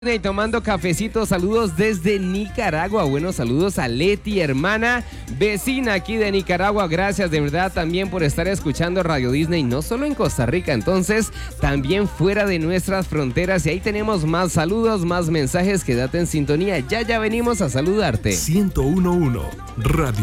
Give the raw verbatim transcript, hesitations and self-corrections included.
Y tomando cafecito, saludos desde Nicaragua. Buenos saludos a Leti, hermana vecina aquí de Nicaragua. Gracias de verdad también por estar escuchando Radio Disney, no solo en Costa Rica, entonces también fuera de nuestras fronteras. Y ahí tenemos más saludos, más mensajes. Quédate en sintonía. Ya, ya venimos a saludarte. ciento uno punto uno Radio